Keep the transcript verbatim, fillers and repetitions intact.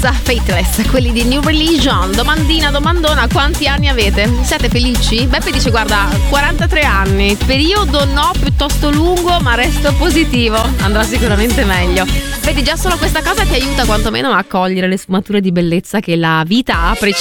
Faithless, quelli di New Religion. Domandina, domandona, quanti anni avete? Siete felici? Beppe dice guarda, quarantatré anni, periodo no piuttosto lungo ma resto positivo, andrà sicuramente meglio. Vedi, già solo questa cosa ti aiuta quantomeno a cogliere le sfumature di bellezza che la vita ha,